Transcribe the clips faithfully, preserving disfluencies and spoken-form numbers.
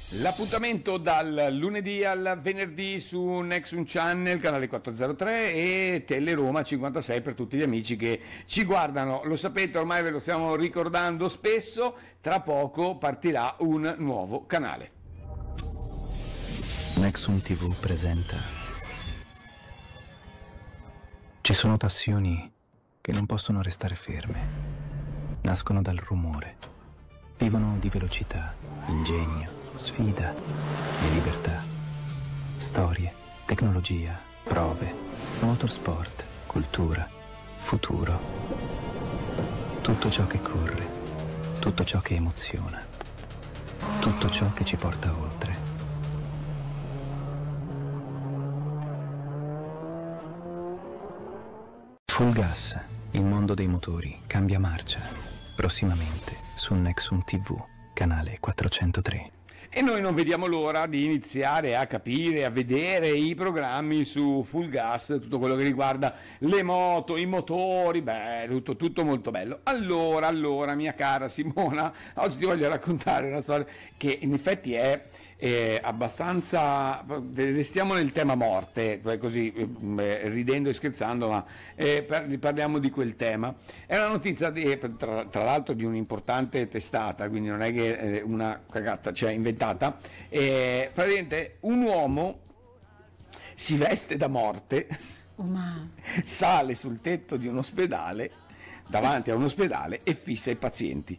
L'appuntamento dal lunedì al venerdì su Nexum Channel, canale quattrocentotre e Teleroma cinquantasei per tutti gli amici che ci guardano. Lo sapete, ormai ve lo stiamo ricordando spesso, tra poco partirà un nuovo canale. Nexum ti vu presenta. Ci sono passioni che non possono restare ferme. Nascono dal rumore. Vivono di velocità, ingegno, sfida e libertà. Storie, tecnologia, prove, motorsport, cultura, futuro. Tutto ciò che corre, tutto ciò che emoziona, tutto ciò che ci porta oltre. Full gas, il mondo dei motori cambia marcia. Prossimamente su Nexum ti vu, canale quattrocentotre. E noi non vediamo l'ora di iniziare a capire, a vedere i programmi su Full Gas, tutto quello che riguarda le moto, i motori, beh, tutto, tutto molto bello. Allora, allora, mia cara Simona, oggi ti voglio raccontare una storia che in effetti è eh, abbastanza, restiamo nel tema morte, così eh, ridendo e scherzando, ma eh, parliamo di quel tema. È una notizia di, tra, tra l'altro di un'importante testata, quindi non è che eh, una cagata, cioè inventata. Eh, praticamente un uomo si veste da morte, oh, ma... sale sul tetto di un ospedale, davanti a un ospedale, e fissa i pazienti.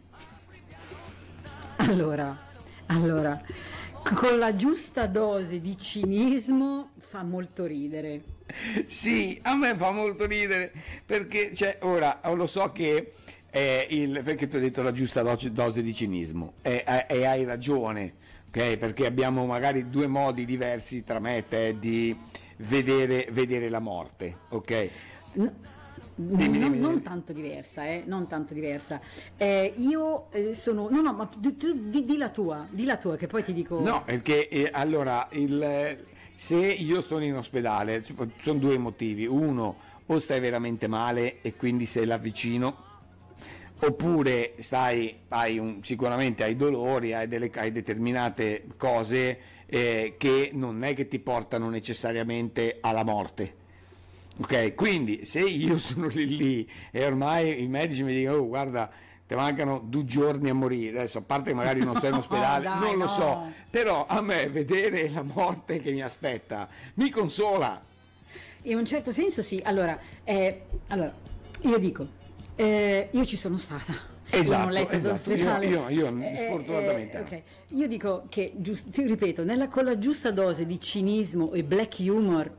Allora, allora, con la giusta dose di cinismo fa molto ridere. Sì, a me fa molto ridere, perché cioè, ora lo so che è il, perché ti ho detto la giusta dose, dose di cinismo, e, e hai ragione, ok? Perché abbiamo magari due modi diversi tra me e te di vedere, vedere la morte, ok? No. Dimmi, non, dimmi, dimmi. non tanto diversa, eh, non tanto diversa. Eh, io eh, sono. No, no, ma tu, tu, di, di la tua, di la tua, che poi ti dico. No, perché eh, allora il, se io sono in ospedale, ci sono due motivi. Uno, o stai veramente male e quindi sei là vicino, oppure stai, hai un, sicuramente hai dolori, hai, delle, hai determinate cose eh, che non è che ti portano necessariamente alla morte. Ok, quindi se io sono lì lì e ormai i medici mi dicono, oh, guarda, ti mancano due giorni a morire, adesso a parte che magari non sto in ospedale, no, dai, non lo no. so, però a me vedere la morte che mi aspetta mi consola. In un certo senso sì. Allora, eh, allora io dico, eh, io ci sono stata. Esatto, in un letto esatto. d'ospedale. Io, io, io Eh, sfortunatamente eh, no. ok. Io dico che, giust- ti ripeto, nella, con la giusta dose di cinismo e black humor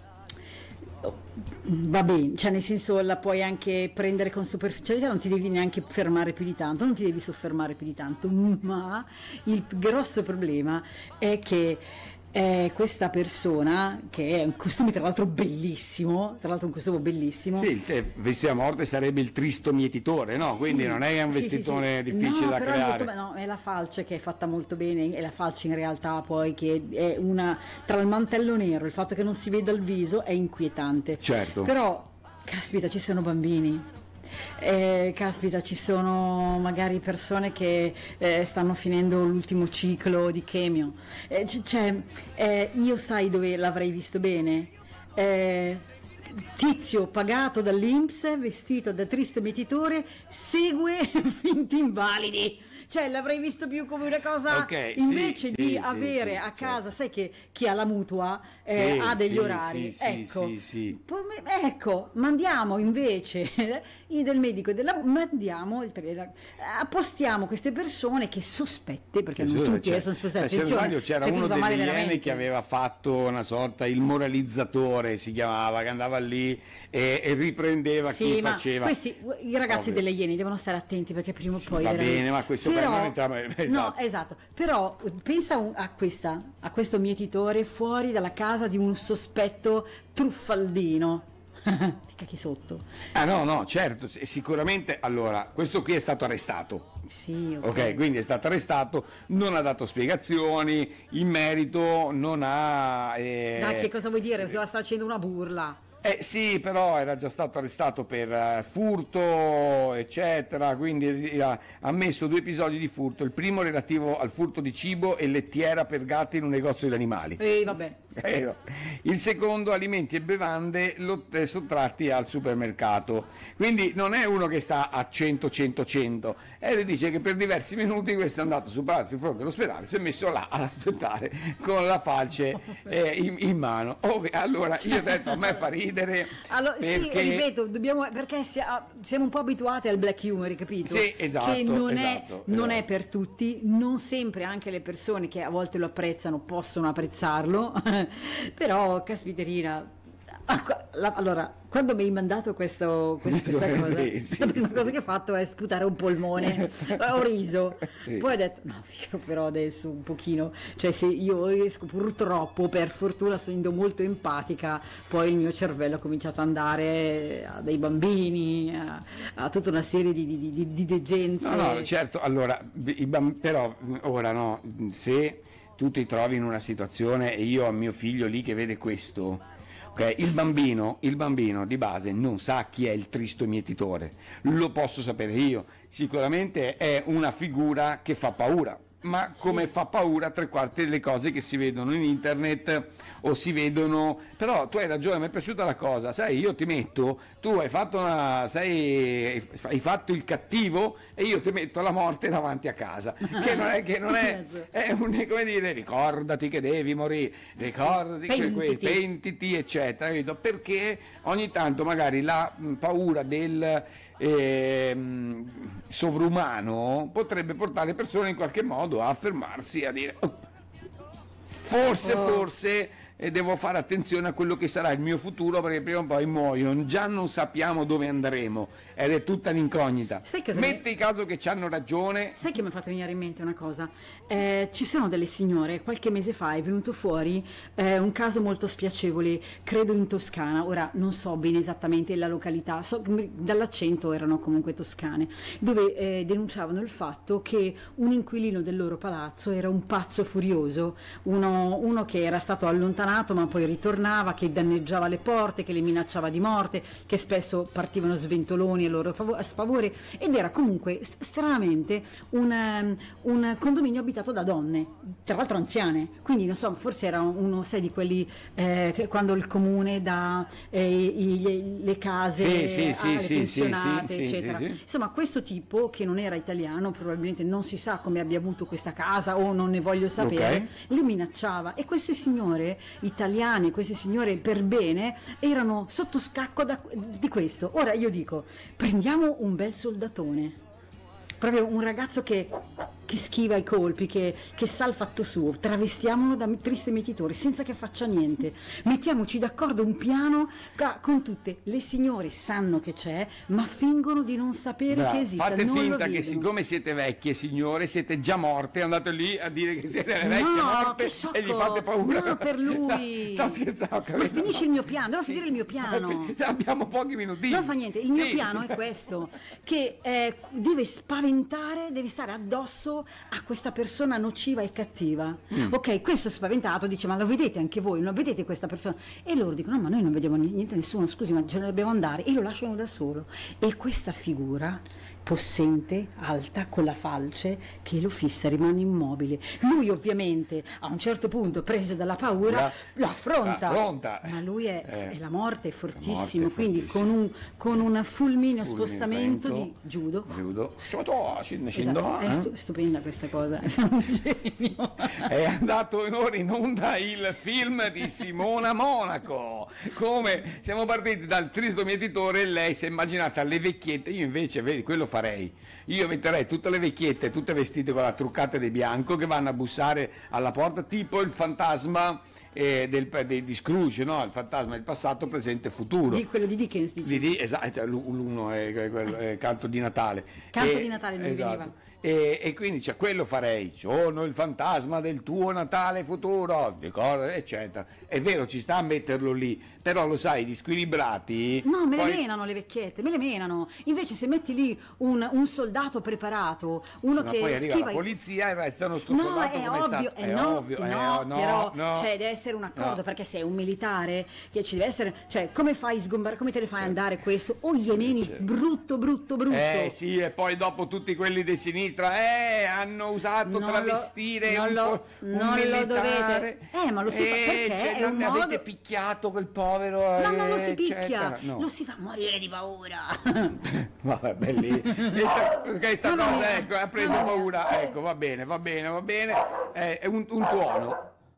va bene, cioè nel senso la puoi anche prendere con superficialità, non ti devi neanche fermare più di tanto, non ti devi soffermare più di tanto, ma il grosso problema è che eh, questa persona, che è un costume tra l'altro bellissimo, tra l'altro un costume bellissimo. Sì, il vestito a morte sarebbe il Tristo mietitore, no? Sì, quindi non è che è un sì, vestitone sì, sì. difficile no, da però creare. È, molto, no, è la falce che è fatta molto bene, è la falce in realtà poi che è una, tra il mantello nero, il fatto che non si veda il viso è inquietante. Certo. Però, caspita, ci sono bambini. Eh, caspita, ci sono magari persone che eh, stanno finendo l'ultimo ciclo di chemio. Eh, c- cioè, eh, io sai dove l'avrei visto bene? Eh, tizio pagato dall'I N P S, vestito da triste mietitore, segue finti invalidi. Cioè l'avrei visto più come una cosa, okay, invece sì, di sì, avere sì, a sì, casa, certo. sai che chi ha la mutua eh, Sì, ha degli sì, orari, sì, ecco, sì, sì. Poi, ecco, mandiamo invece i del medico e della mandiamo il tre, appostiamo queste persone che sospette, perché non tutti cioè, sono sospette, se non sbaglio c'era c'è chi uno fa male degli Iene veramente. che aveva fatto una sorta, il moralizzatore si chiamava, che andava lì e, e riprendeva Sì, chi ma faceva. questi i ragazzi Ovvio. delle Iene devono stare attenti, perché prima o Sì, poi va veramente- bene, ma questo per non entriamo- esatto. No, esatto, però pensa un- a questa, a questo mietitore fuori dalla casa di un sospetto truffaldino. Ti cacchi sotto. Ah no, no, certo, s- sicuramente. Allora, questo qui è stato arrestato. Sì, ok. Ok, quindi è stato arrestato, non ha dato spiegazioni in merito, non ha... eh, Dai, che cosa vuoi dire? Se sta facendo una burla. Eh sì, però era già stato arrestato per eh, furto, eccetera, quindi eh, ha ammesso due episodi di furto, il primo relativo al furto di cibo e lettiera per gatti in un negozio di animali. E vabbè. Eh, no. Il secondo alimenti e bevande lot- eh, sottratti al supermercato, quindi non è uno che sta a cento cento cento, e le dice che per diversi minuti questo è andato su palazzo di fronte all'ospedale, si è messo là ad aspettare con la falce eh, in, in mano. Oh, allora io ho detto, a me fa ridere Allora, perché... sì, ripeto, dobbiamo, perché sia- siamo un po' abituati al black humor, capito? Sì, esatto, che non, esatto, è, non esatto. è per tutti, non sempre anche le persone che a volte lo apprezzano possono apprezzarlo, però caspiterina. Ah, qua- la- allora, quando mi hai mandato questo, questo- questa cosa, Sì, sì, la prima sì. cosa che ho fatto è sputare un polmone, ho riso, Sì. poi ho detto, no, figo, però adesso un pochino, cioè se io riesco, purtroppo, per fortuna essendo molto empatica, poi il mio cervello ha cominciato ad andare a dei bambini, a, a tutta una serie di, di, di, di degenze. No, no, certo, allora, i bamb- però ora no, se tu ti trovi in una situazione e io ho mio figlio lì che vede questo, ok? Il bambino, il bambino di base non sa chi è il tristo mietitore, lo posso sapere io, sicuramente è una figura che fa paura. Ma come fa paura tre quarti delle cose che si vedono in internet o si vedono, però tu hai ragione, mi è piaciuta la cosa, sai, io ti metto, tu hai fatto una, sei, hai fatto il cattivo e io ti metto la morte davanti a casa, che non è, che non è, è un, come dire, ricordati che devi morire, ricordati Sì, che que- pentiti. pentiti, eccetera, capito? Perché ogni tanto magari la mh, paura del ehm, sovrumano potrebbe portare le persone in qualche modo a fermarsi, a dire "Oh, forse, Oh. forse e devo fare attenzione a quello che sarà il mio futuro, perché prima o poi muoiono, già non sappiamo dove andremo ed è tutta un'incognita. Sai cosa mi- Metti caso che ci hanno ragione. Sai che mi ha fatto venire in mente una cosa? Eh, ci sono delle signore, qualche mese fa è venuto fuori eh, un caso molto spiacevole, credo in Toscana, ora non so bene esattamente la località, so che mi- dall'accento erano comunque toscane, dove eh, denunciavano il fatto che un inquilino del loro palazzo era un pazzo furioso, uno, uno che era stato allontanato ma poi ritornava, che danneggiava le porte, che le minacciava di morte, che spesso partivano sventoloni a loro favo- a sfavore, ed era comunque st- stranamente un, ehm, un condominio abitato da donne, tra l'altro anziane, quindi non so, forse era uno, sai, di quelli eh, che quando il comune dà eh, i- le case Sì, sì, sì, alle sì, pensionate, sì, sì, eccetera. sì, sì. Insomma, questo tipo, che non era italiano, probabilmente non si sa come abbia avuto questa casa o non ne voglio sapere, Ok. le minacciava, e queste signore italiane, queste signore per bene, erano sotto scacco da- di questo. Ora io dico, prendiamo un bel soldatone, proprio un ragazzo che, che schiva i colpi, che, che sa il fatto suo, travestiamolo da triste mietitore senza che faccia niente, mettiamoci d'accordo un piano ca- con tutte le signore, sanno che c'è ma fingono di non sapere Bravo, che esiste, fate non lo finta che vedono. siccome siete vecchie signore siete già morte, andate lì a dire che siete le vecchie No, morte che sciocco! e gli fate paura. No, per lui. Sto scherzando, ho capito. Ma finisci il mio piano, devo Sì. finire il mio piano. Abbiamo pochi minutini. Non fa niente, il mio Sì. piano è questo, che eh, deve spaventare, deve stare addosso a questa persona nociva e cattiva. Mm. Ok, questo spaventato dice, ma lo vedete anche voi, non vedete questa persona? E loro dicono, no, ma noi non vediamo ni- niente, nessuno, scusi, ma ce ne dobbiamo andare, e lo lasciano da solo. E questa figura possente, alta, con la falce, che lo fissa, rimane immobile. Lui ovviamente a un certo punto, preso dalla paura, La- lo affronta, l'affronta. ma lui è, Eh. è la morte, è fortissimo, La morte è quindi fortissima. con un, con un fulmineo Fulmine spostamento di vento, judo. Judo. Scendo, scendo, Esatto, è eh? stu- stupenda questa cosa, è un genio. È andato in ora in onda il film di Simona Monaco. Come siamo partiti dal tristo mietitore, lei si è immaginata le vecchiette, io invece, vedi, quello farei. Io metterei tutte le vecchiette, tutte vestite con la truccata di bianco, che vanno a bussare alla porta, tipo il fantasma eh, del, de- di Scrooge, no? Il fantasma del passato, presente e futuro. Di quello di Dickens, dice. Di- di- esatto, cioè, l'u- l'uno è, è quello, è Canto di Natale. Canto E- di Natale non mi esatto. veniva. E, e quindi cioè, quello farei, sono il fantasma del tuo Natale futuro, ricorda, eccetera. È vero, ci sta a metterlo lì, però lo sai, gli squilibrati. No, me le poi- menano le vecchiette, me le menano. Invece se metti lì un, un soldato preparato, uno ma che poi arriva schiva la i- polizia e restano sto No, soldato è come ovvio, sta. eh, no, ovvio, eh, eh, no, no, però no. cioè, deve essere essere un accordo, No. perché sei un militare che ci deve essere, cioè come fai sgombar, come te ne fai andare questo? O Yemeni, Certo. brutto, brutto, brutto. Eh sì, e poi dopo tutti quelli di sinistra eh, hanno usato Non lo- travestire non un, lo- po', un non lo militare. dovete. Eh, ma lo si fa perché cioè, è non un ne modo- avete picchiato quel povero. No, non lo eh, si picchia, eccetera. No. lo si fa morire di paura. Vabbè, belli. Questa, questa Mamma cosa mia. ecco, ha preso Mamma mia. paura. Ecco, va bene, va bene, va bene. Eh, è un, un tuono.